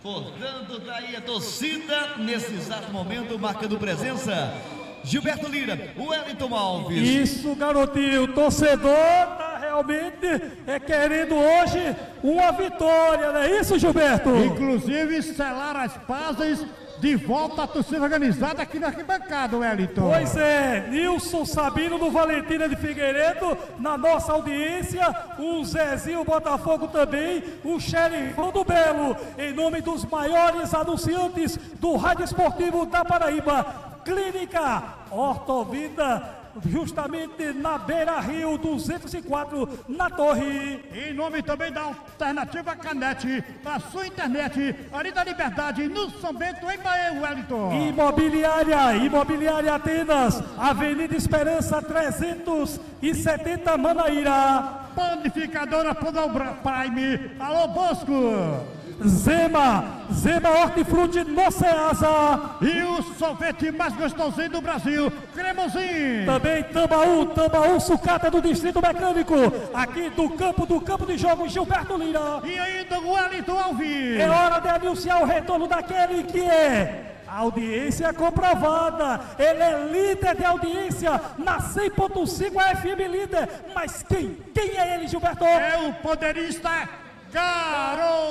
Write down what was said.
Portanto, tá aí a torcida nesse exato momento, marcando presença. Gilberto Lira, Wellington Alves. Isso, garotinho, o torcedor tá realmente querendo hoje uma vitória, não é isso, Gilberto? Inclusive, selar as pazes de volta à torcida organizada aqui na arquibancada, Wellington. Pois é, Nilson Sabino do Valentina de Figueiredo, na nossa audiência, o Zezinho Botafogo também, o Xerifão do Belo, em nome dos maiores anunciantes do Rádio Esportivo da Paraíba, Clínica Ortovida, justamente na Beira Rio 204, na Torre. Em nome também da Alternativa Canete, a sua internet, ali da Liberdade, no São Bento, em Bahia, Wellington. Imobiliária Atenas, Avenida Esperança 370, Manaíra. Panificadora Podobra Prime, alô Bosco. Zema Hortifruti no Ceasa. E o sorvete mais gostosinho do Brasil, Cremosinho. Também Tambaú Sucata do Distrito Mecânico, aqui do campo de jogo, Gilberto Lira. E ainda o Wellington Alves. É hora de anunciar o retorno daquele que é audiência comprovada. Ele é líder de audiência na 100.5 FM líder. Mas quem é ele, Gilberto? É o poderista Garoto.